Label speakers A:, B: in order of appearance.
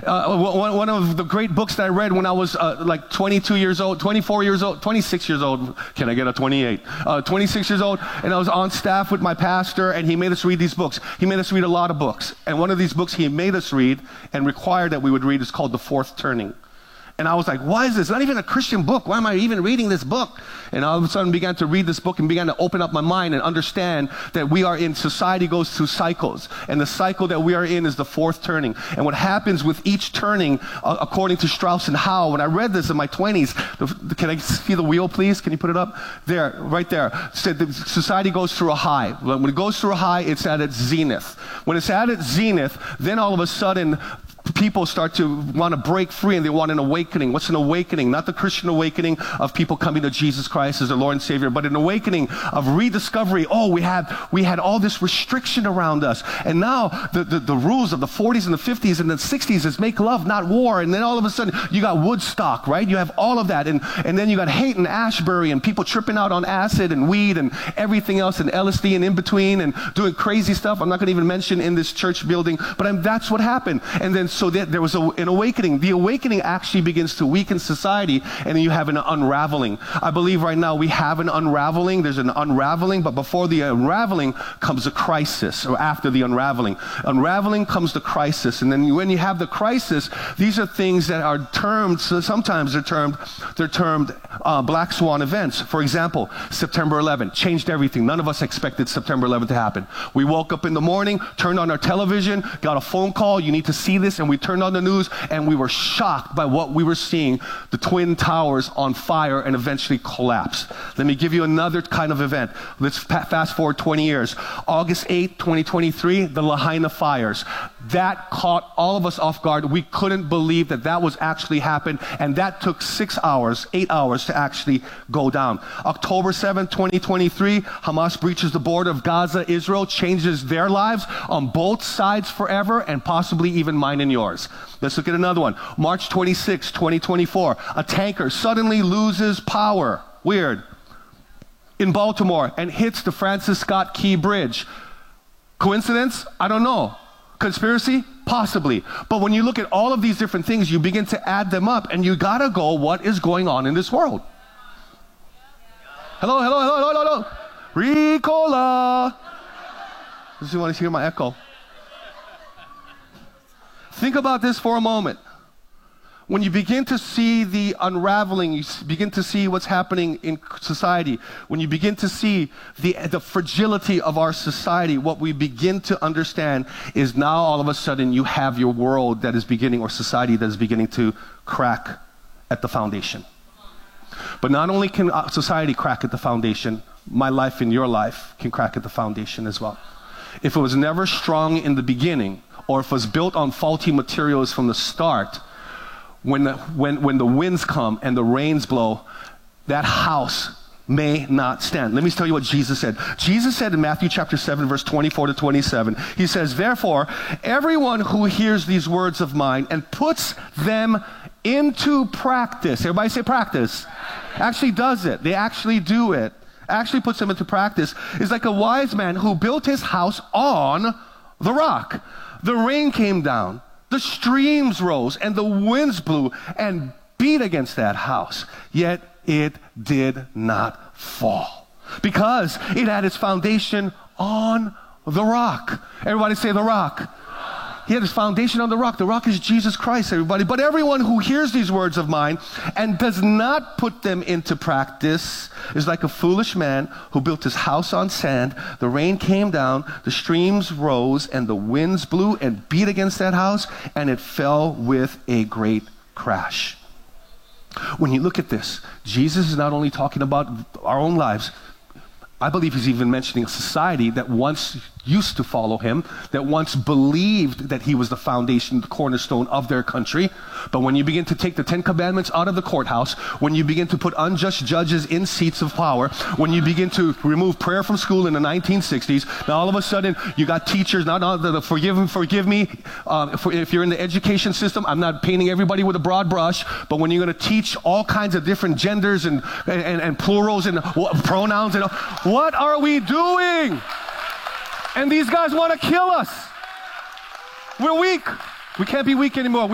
A: One of the great books that I read when I was like 22 years old, 24 years old, 26 years old. Can I get a 28? 26 years old, and I was on staff with my pastor, and he made us read these books. He made us read a lot of books. And one of these books he made us read and required that we would read is called The Fourth Turning. And I was like, why is this? Not even a Christian book. Why am I even reading this book? And all of a sudden began to read this book and began to open up my mind and understand that we are in, society goes through cycles. And the cycle that we are in is the fourth turning. And what happens with each turning, according to Strauss and Howe, when I read this in my 20s, can I see the wheel, please? Can you put it up? There, right there. Said that society goes through a high. When it goes through a high, it's at its zenith. When it's at its zenith, then all of a sudden, people start to want to break free and they want an awakening. What's an awakening? Not the Christian awakening of people coming to Jesus Christ as their Lord and Savior, but an awakening of rediscovery. Oh, we had all this restriction around us. And now the rules of the 40s and the 50s and the 60s is make love, not war. And then all of a sudden you got Woodstock, right? You have all of that. And then you got hate and Ashbury and people tripping out on acid and weed and everything else and LSD and in between and doing crazy stuff. I'm not going to even mention in this church building, but that's what happened. And then so there was an awakening. The awakening actually begins to weaken society, and then you have an unraveling. I believe right now we have an unraveling. There's an unraveling, but before the unraveling comes a crisis, or after the unraveling. Unraveling comes the crisis, and then when you have the crisis, these are things that are termed, so sometimes they're termed black swan events. For example, September 11th changed everything. None of us expected September 11th to happen. We woke up in the morning, turned on our television, got a phone call, you need to see this, and we turned on the news, and we were shocked by what we were seeing, the Twin Towers on fire and eventually collapse. Let me give you another kind of event. Let's fast forward 20 years. August 8, 2023, the Lahaina fires. That caught all of us off guard. We couldn't believe that was actually happened, and that took 8 hours to actually go down. October 7, 2023, Hamas breaches the border of Gaza, Israel, changes their lives on both sides forever, and possibly even mine and yours. Let's look at another one. March 26, 2024, a tanker suddenly loses power. Weird. In Baltimore, and hits the Francis Scott Key Bridge. Coincidence? I don't know. Conspiracy? Possibly. But when you look at all of these different things, you begin to add them up, and you gotta go, what is going on in this world? Hello, hello, hello, hello, hello. Ricola. Does you want to hear my echo? Think about this for a moment. When you begin to see the unraveling, you begin to see what's happening in society, when you begin to see the fragility of our society, what we begin to understand is now all of a sudden you have your world that is beginning, or society that is beginning to crack at the foundation. But not only can society crack at the foundation, my life and your life can crack at the foundation as well. If it was never strong in the beginning, or if it was built on faulty materials from the start, when the winds come and the rains blow, that house may not stand. Let me tell you what Jesus said. Jesus said in Matthew chapter 7, verse 24 to 27, he says, therefore, everyone who hears these words of mine and puts them into practice, everybody say practice, actually does it, they actually do it, actually puts them into practice, is like a wise man who built his house on the rock. The rain came down, the streams rose, and the winds blew and beat against that house. Yet it did not fall, because it had its foundation on the rock. Everybody say the rock. He had his foundation on the rock. The rock is Jesus Christ, everybody. But everyone who hears these words of mine and does not put them into practice is like a foolish man who built his house on sand. The rain came down, the streams rose, and the winds blew and beat against that house, and it fell with a great crash. When you look at this, Jesus is not only talking about our own lives. I believe he's even mentioning a society that once used to follow him, that once believed that he was the foundation, the cornerstone of their country. But when you begin to take the 10 Commandments out of the courthouse, when you begin to put unjust judges in seats of power, when you begin to remove prayer from school in the 1960s, now all of a sudden you got teachers, forgive me, if you're in the education system, I'm not painting everybody with a broad brush, but when you're going to teach all kinds of different genders and plurals and pronouns, and what are we doing? And these guys want to kill us. We're weak. We can't be weak anymore.